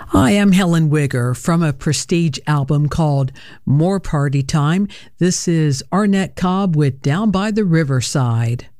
Hi, I'm Helen Wigger from a Prestige album called More Party Time. This is Arnett Cobb with Down by the Riverside.